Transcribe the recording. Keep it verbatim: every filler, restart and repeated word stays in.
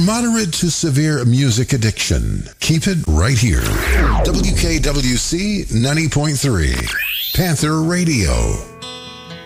moderate to severe music addiction. Keep it right here. W K W C ninety point three, Panther Radio.